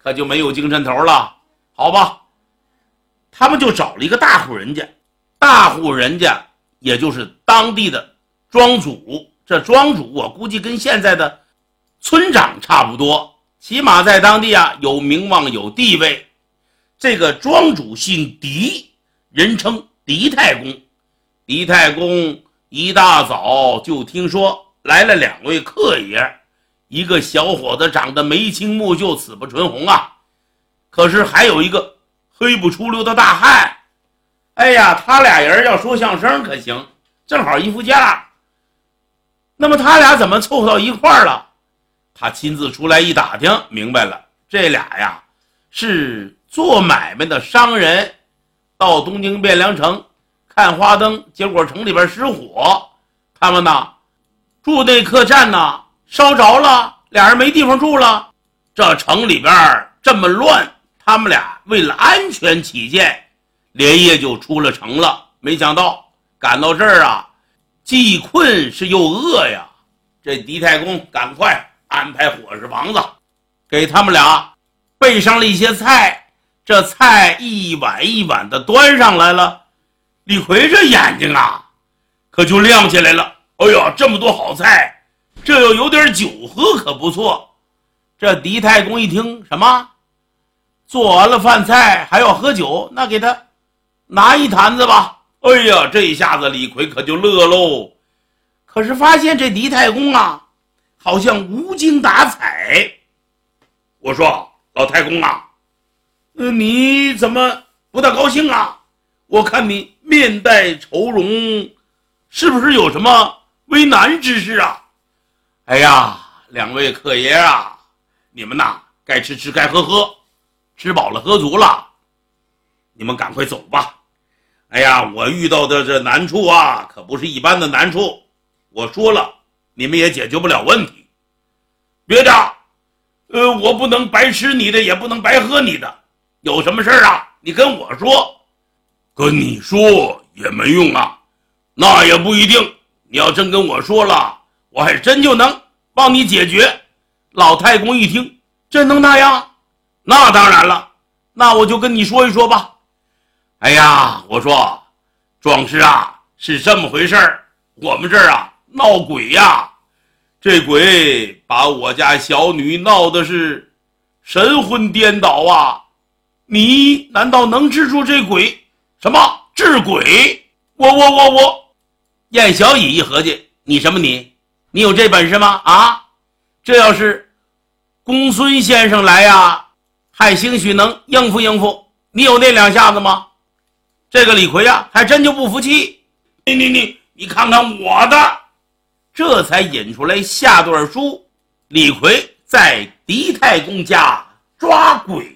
可就没有精神头了。好吧，他们就找了一个大户人家，大户人家也就是当地的庄主，这庄主我估计跟现在的村长差不多，起码在当地有名望有地位。这个庄主姓狄，人称狄太公。狄太公一大早就听说来了2位客爷，一个小伙子长得眉清目秀，齿不唇红可是还有一个黑不出溜的大汉。哎呀，他俩人要说相声可行，正好一副架。那么他俩怎么凑到一块儿了？他亲自出来一打听，明白了，这俩是做买卖的商人，到东京汴梁城看花灯，结果城里边失火，他们住那客栈烧着了，俩人没地方住了。这城里边这么乱，他们俩为了安全起见，连夜就出了城了。没想到赶到这儿既困是又饿呀。这狄太公赶快安排伙食房子，给他们俩备上了一些菜，这菜一碗一碗的端上来了。李逵这眼睛可就亮起来了。哎呀，这么多好菜，这要有点酒喝可不错。这狄太公一听，什么做完了饭菜还要喝酒，那给他拿一坛子吧。哎呀，这一下子李逵可就乐喽。可是发现这狄太公好像无精打采。我说老太公你怎么不大高兴我看你面带愁容，是不是有什么为难之事哎呀，2位客爷你们该吃吃该喝喝，吃饱了喝足了，你们赶快走吧。哎呀，我遇到的这难处可不是一般的难处，我说了你们也解决不了问题。别的我不能白吃你的，也不能白喝你的，有什么事你跟我说。跟你说也没用那也不一定，你要真跟我说了，我还真就能帮你解决。老太公一听，真能那样？那当然了，那我就跟你说一说吧。哎呀，我说壮士是这么回事儿，我们这儿闹鬼这鬼把我家小女闹的是神魂颠倒你难道能治住这鬼？什么治鬼？我燕小乙一合计，你什么你有这本事吗？这要是公孙先生来还兴许能应付应付，你有那2下子吗？这个李逵还真就不服气。你看看我的。这才引出来下段书，李逵在狄太公家抓鬼。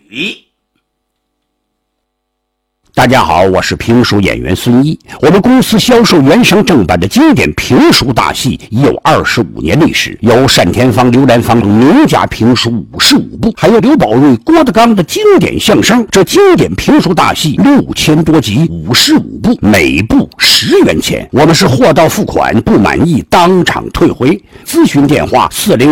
大家好，我是评书演员孙一。我们公司销售原声正版的经典评书大戏已有25年历史，有单田芳、刘兰芳名家评书55部，还有刘宝瑞、郭德纲的经典相声。这经典评书大戏6000多集，55部，每部10元钱。我们是货到付款，不满意当场退回。咨询电话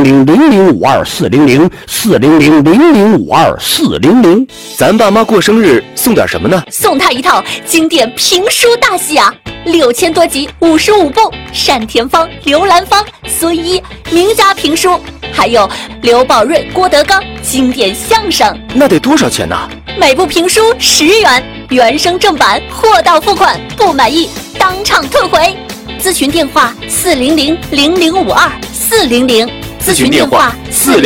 400-0052-400，400-0052-400。 咱爸妈过生日送点什么呢？ 送他一套经典评书大戏6000多集，55部，单田芳、刘兰芳、孙一名家评书，还有刘宝瑞、郭德纲经典相声。 那得多少钱呢？ 每部评书10元，原声正版，货到付款，不满意当场退回。咨询电话400-0052-400，咨询电话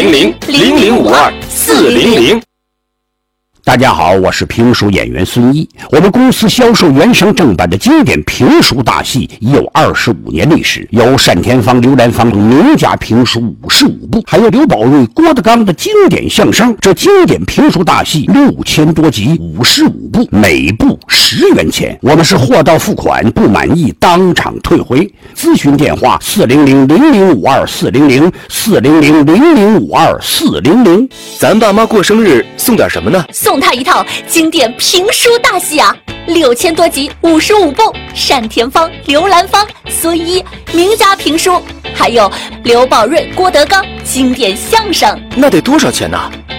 400-0052-400。 大家好，我是评书演员孙一。我们公司销售原声正版的经典评书大戏已有25年历史，有单田芳、刘兰芳名家评书55部，还有刘宝瑞、郭德纲的经典相声。这经典评书大戏6000多集，55部，每部10元钱。我们是货到付款，不满意当场退回。咨询电话400-0052-400， 400-0052-400。 咱爸妈过生日送点什么呢？ 送他一套经典评书大戏6000多集，55部，单田芳、刘兰芳、孙一名家评书，还有刘宝瑞、郭德纲经典相声。 那得多少钱呢？